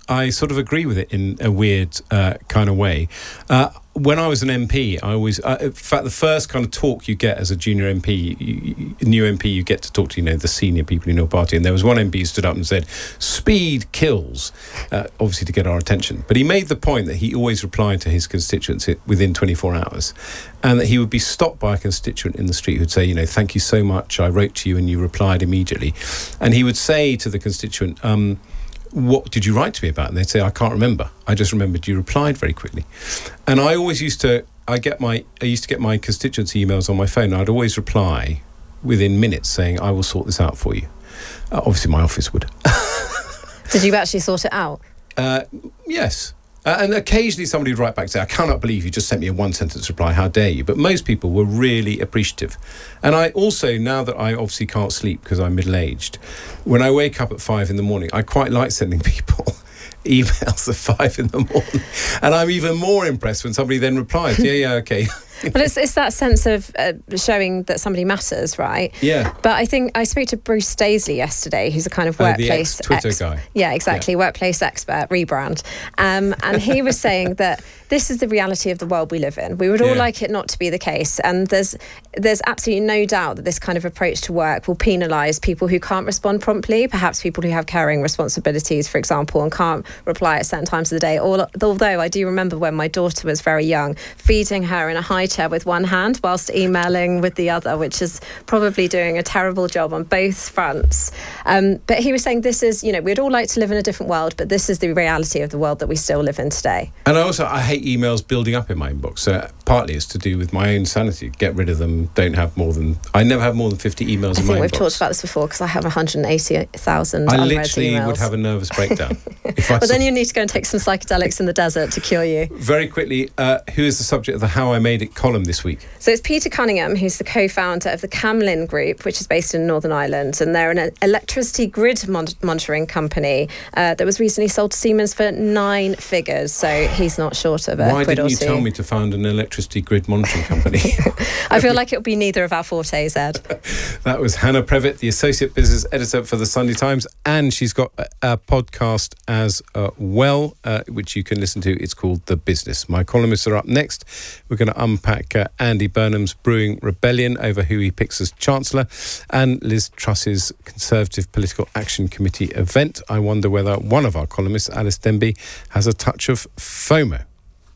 I sort of agree with it in a weird uh, kind of way. Uh, when I was an M P, I always, uh, in fact, the first kind of talk you get as a junior M P, you, you, new M P, you get to talk to, you know, the senior people in your party. And there was one M P who stood up and said, "Speed kills," uh, obviously to get our attention. But he made the point that he always replied to his constituents within twenty-four hours, and that he would be stopped by a constituent in the street who'd say, you know, "Thank you so much. I wrote to you and you replied immediately." And he would say to the constituent, um, "What did you write to me about?" And they'd say, "I can't remember. I just remembered you replied very quickly." And I always used to, I get my, I used to get my constituency emails on my phone. And I'd always reply within minutes saying, "I will sort this out for you." Uh, obviously, my office would. Did you actually sort it out? Uh, yes. Uh, and occasionally somebody would write back and say, "I cannot believe you just sent me a one-sentence reply. How dare you?" But most people were really appreciative. And I also, now that I obviously can't sleep because I'm middle-aged, when I wake up at five in the morning, I quite like sending people emails at five in the morning. And I'm even more impressed when somebody then replies, "Yeah, yeah, okay." But it's it's that sense of uh, showing that somebody matters, right? Yeah. But I think I spoke to Bruce Daisley yesterday, who's a kind of Uh, the workplace ex-Twitter ex- guy. Yeah, exactly, Yeah. workplace expert, rebrand. Um, and he was saying that this is the reality of the world we live in. We would all Yeah. like it not to be the case, and there's there's absolutely no doubt that this kind of approach to work will penalise people who can't respond promptly, perhaps people who have caring responsibilities, for example, and can't reply at certain times of the day. Although I do remember when my daughter was very young, feeding her in a high chair with one hand whilst emailing with the other, which is probably doing a terrible job on both fronts. Um, but he was saying this is, you know, we'd all like to live in a different world, but this is the reality of the world that we still live in today. And I also, I hate emails building up in my inbox. So partly it's to do with my own sanity. Get rid of them. Don't have more than, I never have more than fifty emails I in my think we've inbox. talked about this before because I have one hundred eighty thousand I unread literally emails. would have a nervous breakdown. if I Well, saw- then you need to go and take some psychedelics in the desert to cure you. Very quickly, uh, who is the subject of the How I Made It column this week? So it's Peter Cunningham, who's the co-founder of the Camlin Group, which is based in Northern Ireland, and they're an electricity grid mon- monitoring company uh, that was recently sold to Siemens for nine figures. So he's not short of a Why quid didn't or you two. tell me to found an electricity grid monitoring company? I feel like it'll be neither of our fortes, Ed. That was Hannah Previtt, the Associate Business Editor for the Sunday Times, and she's got a, a podcast as uh, well, uh, which you can listen to. It's called The Business. My columnists are up next. We're going to unpack uh, Andy Burnham's brewing rebellion over who he picks as Chancellor, and Liz Truss's Conservative Political Action Committee event. I wonder whether one of our columnists, Alice Denby, has a touch of FOMO.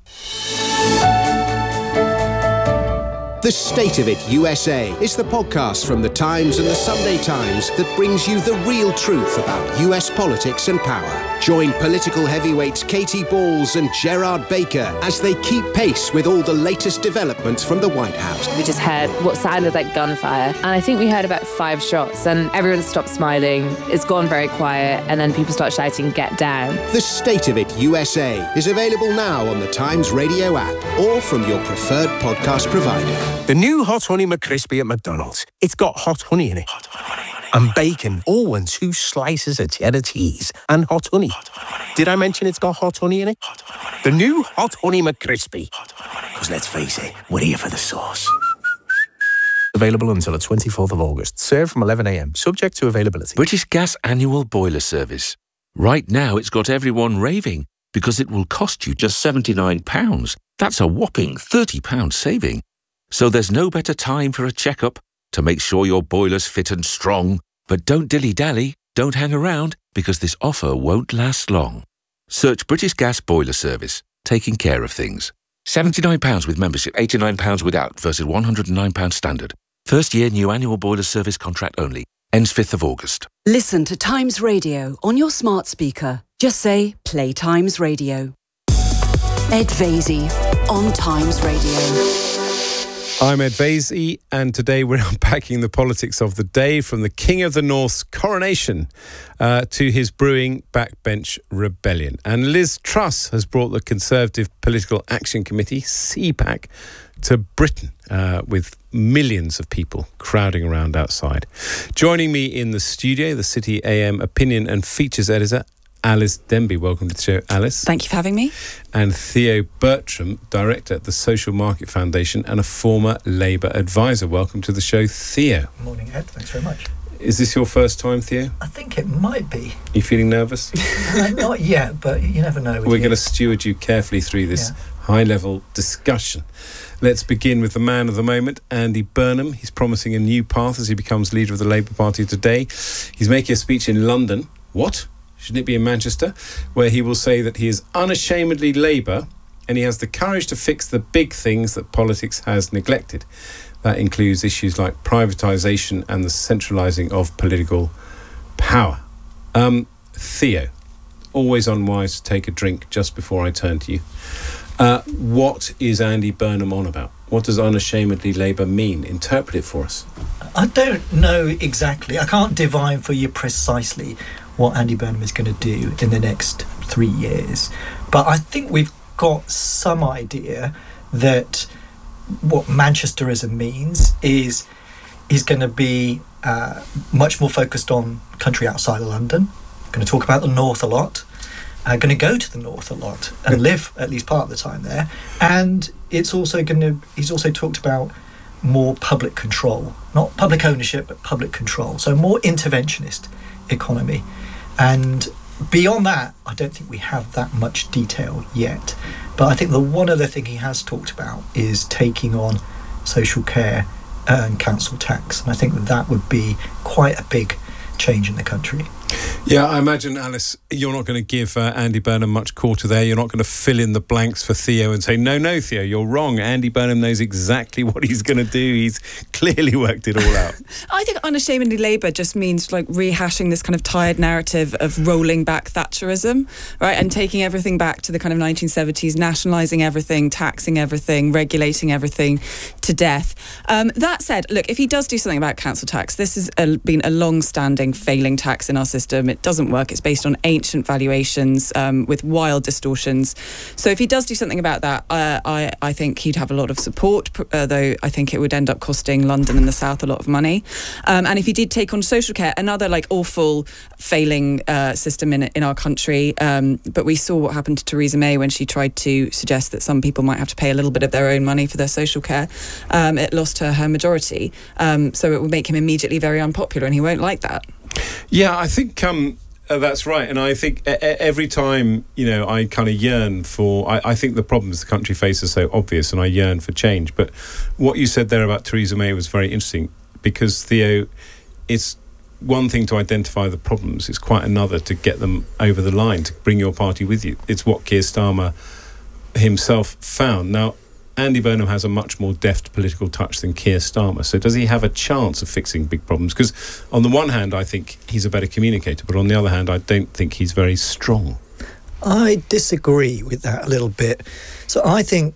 The State of It U S A is the podcast from The Times and The Sunday Times that brings you the real truth about U S politics and power. Join political heavyweights Katie Balls and Gerard Baker as they keep pace with all the latest developments from the White House. We just heard what sounded like gunfire, and I think we heard about five shots, and everyone stopped smiling. It's gone very quiet, and then people start shouting, "Get down." The State of It U S A is available now on the Times Radio app or from your preferred podcast provider. The new Hot Honey McCrispy at McDonald's. It's got hot honey in it. Hot honey. And bacon, all in two slices of cheddar cheese and hot honey. Hot honey. Did I mention it's got hot honey in it? Hot honey. The new Hot Honey McCrispy. Because let's face it, we're here for the sauce. Available until the twenty-fourth of August. Served from eleven a m. Subject to availability. British Gas annual boiler service. Right now it's got everyone raving because it will cost you just seventy-nine pounds. That's a whopping thirty pounds saving. So there's no better time for a checkup to make sure your boiler's fit and strong. But don't dilly-dally, don't hang around, because this offer won't last long. Search British Gas Boiler Service, taking care of things. seventy-nine pounds with membership, eighty-nine pounds without versus one hundred and nine pounds standard. First year new annual boiler service contract only. Ends fifth of August. Listen to Times Radio on your smart speaker. Just say, play Times Radio. Ed Vasey on Times Radio. I'm Ed Vasey, and today we're unpacking the politics of the day, from the King of the North's coronation uh, to his brewing backbench rebellion. And Liz Truss has brought the Conservative Political Action Committee, C PAC, to Britain, uh, with millions of people crowding around outside. Joining me in the studio, the City A M opinion and features editor, Alice Denby. Welcome to the show, Alice. Thank you for having me. And Theo Bertram, director at the Social Market Foundation and a former Labour advisor. Welcome to the show, Theo. Morning, Ed. Thanks very much. Is this your first time, Theo? I think it might be. Are you feeling nervous? uh, not yet, but you never know. We're going to steward you carefully through this yeah. high-level discussion. Let's begin with the man of the moment, Andy Burnham. He's promising a new path as he becomes leader of the Labour Party today. He's making a speech in London. What? Shouldn't it be in Manchester? Where he will say that he is unashamedly Labour and he has the courage to fix the big things that politics has neglected. That includes issues like privatisation and the centralising of political power. Um, Theo, always unwise to take a drink just before I turn to you. Uh, what is Andy Burnham on about? What does unashamedly Labour mean? Interpret it for us. I don't know exactly. I can't divine for you precisely what Andy Burnham is going to do in the next three years. But I think we've got some idea that what Manchesterism means is he's going to be uh, much more focused on country outside of London, going to talk about the north a lot, uh, going to go to the north a lot and live at least part of the time there. And it's also going to, he's also talked about more public control, not public ownership, but public control. So more interventionist economy. And beyond that, I don't think we have that much detail yet. But I think the one other thing he has talked about is taking on social care and council tax. And I think that that would be quite a big change in the country. Yeah, I imagine, Alice, you're not going to give uh, Andy Burnham much quarter there. You're not going to fill in the blanks for Theo and say, no, no, Theo, you're wrong. Andy Burnham knows exactly what he's going to do. He's clearly worked it all out. I think unashamedly Labour just means like rehashing this kind of tired narrative of rolling back Thatcherism, right, and taking everything back to the kind of nineteen seventies, nationalising everything, taxing everything, regulating everything to death. Um, that said, look, if he does do something about council tax, this has a, been a long-standing failing tax in our system. It doesn't work. It's based on ancient valuations um, with wild distortions. So if he does do something about that, uh, I, I think he'd have a lot of support, uh, though I think it would end up costing London and the South a lot of money. Um, and if he did take on social care, another like awful failing uh, system in in our country. Um, but we saw what happened to Theresa May when she tried to suggest that some people might have to pay a little bit of their own money for their social care. Um, it lost her her majority. Um, so it will make him immediately very unpopular, and he won't like that. Yeah, I think um, uh, that's right. And I think a- a- every time, you know, I kind of yearn for... I-, I think the problems the country faces are so obvious and I yearn for change. But what you said there about Theresa May was very interesting because, Theo, it's one thing to identify the problems. It's quite another to get them over the line, to bring your party with you. It's what Keir Starmer himself found. Now, Andy Burnham has a much more deft political touch than Keir Starmer. So does he have a chance of fixing big problems? Because on the one hand, I think he's a better communicator, but on the other hand, I don't think he's very strong. I disagree with that a little bit. So I think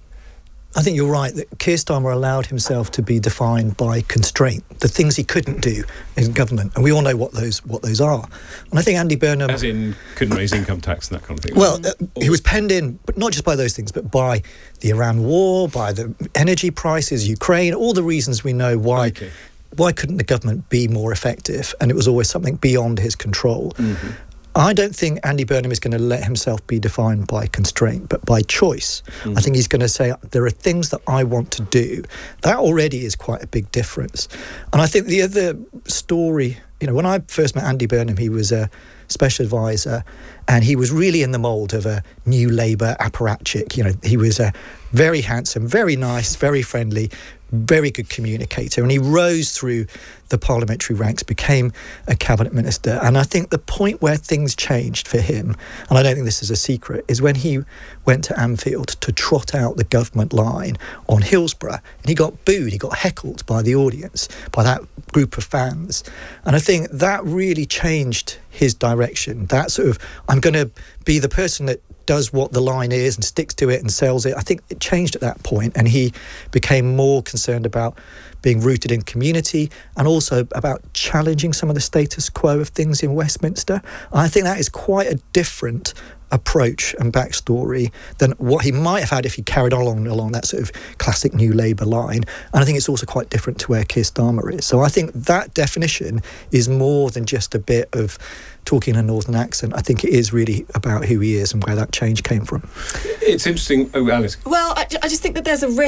I think you're right that Keir Starmer allowed himself to be defined by constraint, the things he couldn't do in government, and we all know what those what those are. And I think Andy Burnham, as in couldn't raise income tax and that kind of thing. Well, uh, he was penned in, but not just by those things, but by the Iran war, by the energy prices, Ukraine, all the reasons we know why. Okay. Why couldn't the government be more effective? And it was always something beyond his control. Mm-hmm. I don't think Andy Burnham is going to let himself be defined by constraint, but by choice. Mm-hmm. I think he's going to say, there are things that I want to do. That already is quite a big difference. And I think the other story, you know, when I first met Andy Burnham, he was a special advisor and he was really in the mould of a new Labour apparatchik. You know, he was a very handsome, very nice, very friendly, very good communicator, and he rose through the parliamentary ranks, became a cabinet minister. And I think the point where things changed for him, and I don't think this is a secret, is when he went to Anfield to trot out the government line on Hillsborough, and he got booed, he got heckled by the audience, by that group of fans. And I think that really changed his direction. That sort of, I'm going to be the person that does what the line is and sticks to it and sells it. I think it changed at that point, and he became more concerned about being rooted in community and also about challenging some of the status quo of things in Westminster. I think that is quite a different approach and backstory than what he might have had if he carried on along, along that sort of classic New Labour line. And I think it's also quite different to where Keir Starmer is. So I think that definition is more than just a bit of talking in a northern accent. I think it is really about who he is and where that change came from. It's interesting. Oh, Alice. Well, I, I just think that there's a risk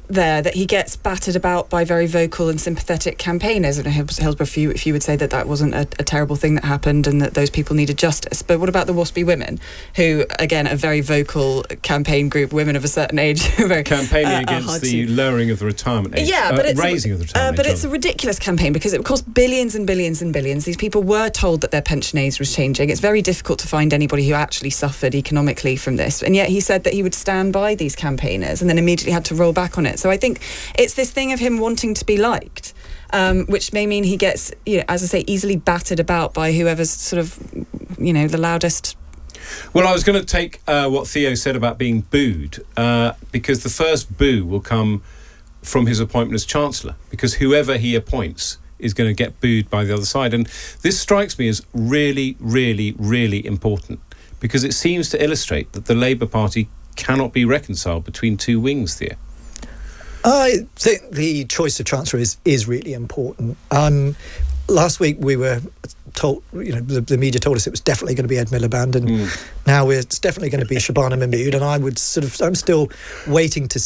there that he gets battered about by very vocal and sympathetic campaigners. And Hillsborough, if you, if you would say that that wasn't a, a terrible thing that happened and that those people needed justice. But what about the WASPy women, who, again, a very vocal campaign group, women of a certain age, who very, campaigning uh, against the to... lowering of the retirement age, yeah, uh, but it's raising of the retirement uh, age. But it's a ridiculous campaign because it cost billions and billions and billions. These people were told that their pension age was changing. It's very difficult to find anybody who actually suffered economically from this. And yet he said that he would stand by these campaigners and then immediately had to roll back on it. So I think it's this thing of him wanting to be liked, um, which may mean he gets, you know, as I say, easily battered about by whoever's sort of, you know, the loudest. Well, I was going to take uh, what Theo said about being booed, uh, because the first boo will come from his appointment as Chancellor, because whoever he appoints is going to get booed by the other side. And this strikes me as really, really, really important, because it seems to illustrate that the Labour Party cannot be reconciled between two wings, Theo. I think the choice of Chancellor is, is really important. Um, last week we were told, you know, the, the media told us it was definitely going to be Ed Miliband, and mm. now it's definitely going to be Shabana Mahmood, and I would sort of, I'm still waiting to